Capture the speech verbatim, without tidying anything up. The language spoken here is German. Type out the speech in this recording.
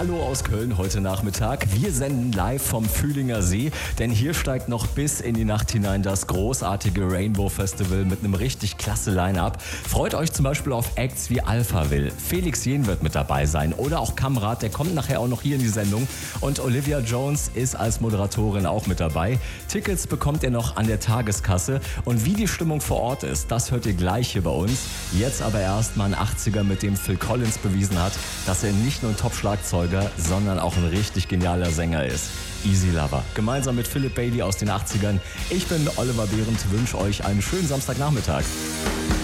Hallo aus Köln heute Nachmittag. Wir senden live vom Fühlinger See, denn hier steigt noch bis in die Nacht hinein das großartige Rainbow Festival mit einem richtig klasse Line-Up. Freut euch zum Beispiel auf Acts wie Alpha Will. Felix Jähn wird mit dabei sein oder auch Kamrat, der kommt nachher auch noch hier in die Sendung. Und Olivia Jones ist als Moderatorin auch mit dabei. Tickets bekommt ihr noch an der Tageskasse. Und wie die Stimmung vor Ort ist, das hört ihr gleich hier bei uns. Jetzt aber erstmal ein achtziger, mit dem Phil Collins bewiesen hat, dass er nicht nur ein Top-Schlagzeuger, sondern auch ein richtig genialer Sänger ist. Easy Lover. Gemeinsam mit Philip Bailey aus den achtzigern. Ich bin Oliver Behrendt, wünsche euch einen schönen Samstagnachmittag.